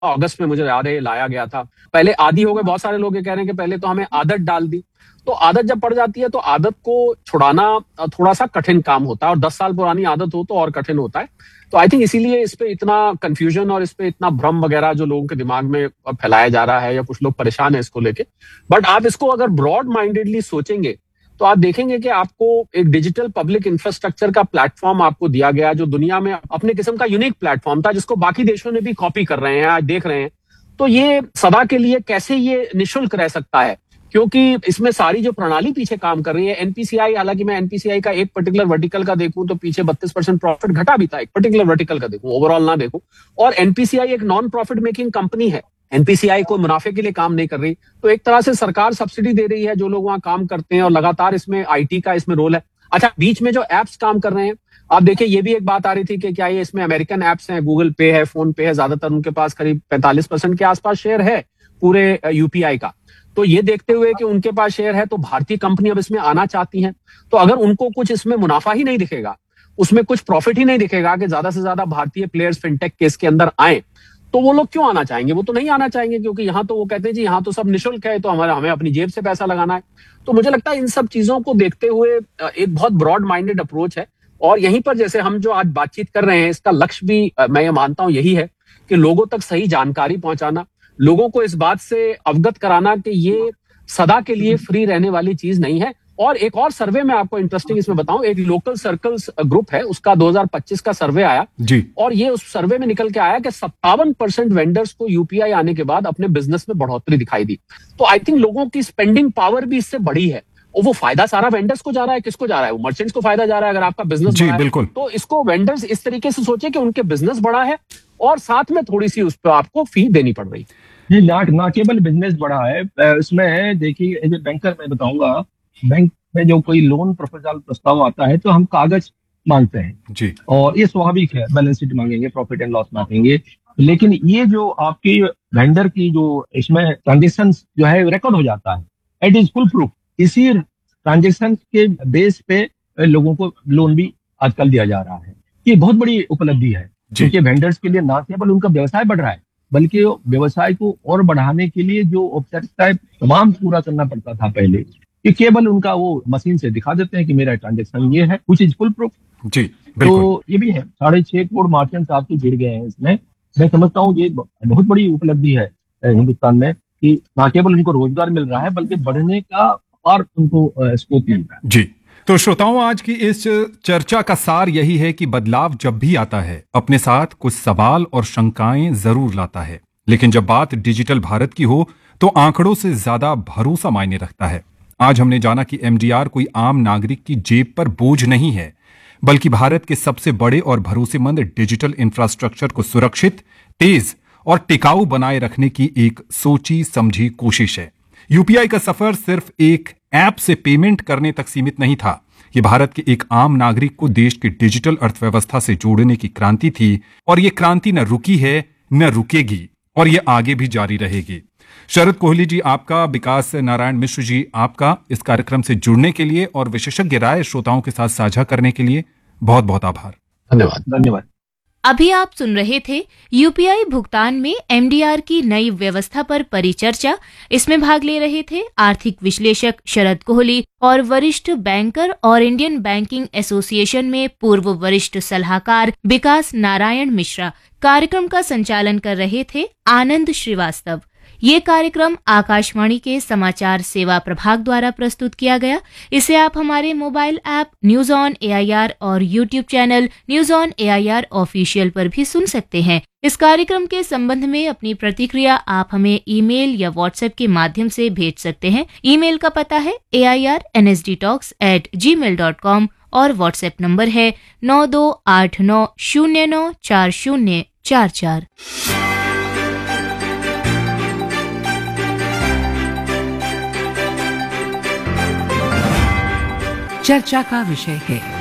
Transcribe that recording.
अगस्त में मुझे याद है लाया गया था। पहले आदी हो गए, बहुत सारे लोग ये कह रहे हैं कि पहले तो हमें आदत डाल दी। तो आदत जब पड़ जाती है तो आदत को छुड़ाना थोड़ा सा कठिन काम होता है, और 10 साल पुरानी आदत हो तो और कठिन होता है। तो आई थिंक इसीलिए इस पे इतना कंफ्यूजन और इस पे इतना भ्रम वगैरह जो लोगों के दिमाग में फैलाया जा रहा है, या कुछ लोग परेशान है इसको लेके। बट आप इसको अगर ब्रॉड माइंडेडली सोचेंगे तो आप देखेंगे कि आपको एक डिजिटल पब्लिक इंफ्रास्ट्रक्चर का प्लेटफॉर्म आपको दिया गया, जो दुनिया में अपने किस्म का यूनिक प्लेटफॉर्म था, जिसको बाकी देशों ने भी कॉपी कर रहे हैं, आज देख रहे हैं। तो ये सदा के लिए कैसे ये निःशुल्क रह सकता है, क्योंकि इसमें सारी जो प्रणाली पीछे काम कर रही है। एनपीसीआई, हालांकि मैं एनपीसीआई का एक पर्टिकुलर वर्टिकल का देखूं तो पीछे 32% प्रॉफिट घटा भी था, एक पर्टिकुलर वर्टिकल का देखूं, ओवरऑल ना देखूं। और एनपीसीआई एक नॉन प्रॉफिट मेकिंग कंपनी है, एनपीसीआई को मुनाफे के लिए काम नहीं कर रही। तो एक तरह से सरकार सब्सिडी दे रही है जो लोग वहां काम करते हैं, और लगातार इसमें आईटी का इसमें रोल है। अच्छा, बीच में जो एप्स काम कर रहे हैं, आप देखिए ये भी एक बात आ रही थी कि क्या ये इसमें अमेरिकन एप्स हैं, गूगल पे है, फोन पे है, ज्यादातर उनके पास करीब 45% के आसपास शेयर है पूरे यूपीआई का। तो ये देखते हुए कि उनके पास शेयर है, तो भारतीय कंपनी अब इसमें आना चाहती हैं। तो अगर उनको कुछ इसमें मुनाफा ही नहीं दिखेगा, उसमें कुछ प्रॉफिट ही नहीं दिखेगा कि ज्यादा से ज्यादा भारतीय प्लेयर्स फिनटेक के इसके अंदर आए, तो वो लोग क्यों आना चाहेंगे? वो तो नहीं आना चाहेंगे, क्योंकि यहाँ तो वो कहते हैं जी यहाँ तो सब निःशुल्क है, तो हमें अपनी जेब से पैसा लगाना है। तो मुझे लगता है इन सब चीजों को देखते हुए एक बहुत ब्रॉड माइंडेड अप्रोच है। और यहीं पर जैसे हम जो आज बातचीत कर रहे हैं, इसका लक्ष्य भी मैं ये मानता हूं यही है कि लोगों तक सही जानकारी पहुंचाना, लोगों को इस बात से अवगत कराना कि ये सदा के लिए फ्री रहने वाली चीज नहीं है। और एक और सर्वे में आपको इंटरेस्टिंग इसमें बताऊं, एक लोकल सर्कल्स ग्रुप है, उसका 2025 का सर्वे आया जी। और ये उस सर्वे में निकल के आया कि 57% वेंडर्स को यूपीआई आने के बाद अपने बिजनेस में बढ़ोतरी दिखाई दी। तो आई थिंक लोगों की स्पेंडिंग पावर भी इससे बढ़ी है, और वो फायदा सारा वेंडर्स को जा रहा है। किसको जा रहा है? वो मर्चेंट्स को फायदा जा रहा है अगर आपका बिजनेस जी, बढ़ा है। बिल्कुल। तो इसको वेंडर्स इस तरीके से सोचे कि उनके बिजनेस बढ़ा है और साथ में थोड़ी सी उस पर आपको फी देनी पड़ रही है। ये ना केवल बिजनेस बढ़ा है, इसमें देखिए एज ए बैंकर मैं बताऊंगा, बैंक में जो कोई लोन प्रपोजल प्रस्ताव आता है तो हम कागज मांगते हैं जी, और ये स्वाभाविक है, बैलेंस शीट मांगेंगे, प्रॉफिट एंड लॉस मांगेंगे। लेकिन ये जो आपकी वेंडर की जो इसमें ट्रांजेक्शन जो है रिकॉर्ड हो जाता है, इट इज फुल प्रूफ। इसी ट्रांजेक्शन के बेस पे लोगों को लोन भी आजकल दिया जा रहा है। ये बहुत बड़ी उपलब्धि है, क्योंकि वेंडर्स के लिए ना केवल उनका व्यवसाय बढ़ रहा है, बल्कि व्यवसाय को और बढ़ाने के लिए जो औपचारिकताएं तमाम पूरा करना पड़ता था पहले, ये केवल उनका वो मशीन से दिखा देते हैं कि मेरा ट्रांजेक्शन ये है, व्हिच इज फुल प्रूफ। जी, बिल्कुल। तो ये भी है, 6.5 करोड़ मर्चेंट्स आपके जुड़ गए हैं इसमें। मैं समझता हूँ ये बहुत बड़ी उपलब्धि है हिंदुस्तान में, कि ना केवल उनको रोजगार मिल रहा है बल्कि बढ़ने का और उनको स्कोप मिल रहा है। जी, तो श्रोताओं, आज की इस चर्चा का सार यही है कि बदलाव जब भी आता है अपने साथ कुछ सवाल और शंकाएं जरूर लाता है, लेकिन जब बात डिजिटल भारत की हो तो आंकड़ों से ज्यादा भरोसा मायने रखता है। आज हमने जाना कि एमडीआर कोई आम नागरिक की जेब पर बोझ नहीं है, बल्कि भारत के सबसे बड़े और भरोसेमंद डिजिटल इंफ्रास्ट्रक्चर को सुरक्षित, तेज और टिकाऊ बनाए रखने की एक सोची समझी कोशिश है। यूपीआई का सफर सिर्फ एक ऐप से पेमेंट करने तक सीमित नहीं था। ये भारत के एक आम नागरिक को देश की डिजिटल अर्थव्यवस्था से जोड़ने की क्रांति थी, और ये क्रांति न रुकी है न रुकेगी, और ये आगे भी जारी रहेगी। शरद कोहली जी आपका, विकास नारायण मिश्र जी आपका इस कार्यक्रम से जुड़ने के लिए और विशेषज्ञ राय श्रोताओं के साथ साझा करने के लिए बहुत बहुत आभार। धन्यवाद। धन्यवाद। अभी आप सुन रहे थे यूपीआई भुगतान में एमडीआर की नई व्यवस्था पर परिचर्चा। इसमें भाग ले रहे थे आर्थिक विश्लेषक शरद कोहली और वरिष्ठ बैंकर और इंडियन बैंकिंग एसोसिएशन में पूर्व वरिष्ठ सलाहकार विकास नारायण मिश्रा। कार्यक्रम का संचालन कर रहे थे आनंद श्रीवास्तव। ये कार्यक्रम आकाशवाणी के समाचार सेवा प्रभाग द्वारा प्रस्तुत किया गया। इसे आप हमारे mobile app news on AIR और YouTube channel news on AIR official पर भी सुन सकते हैं। इस कार्यक्रम के संबंध में अपनी प्रतिक्रिया आप हमें ईमेल या व्हाट्सएप के माध्यम से भेज सकते हैं। ईमेल का पता है airnsdtalks@gmail.com और व्हाट्सएप नंबर है 9289094044। चर्चा का विषय है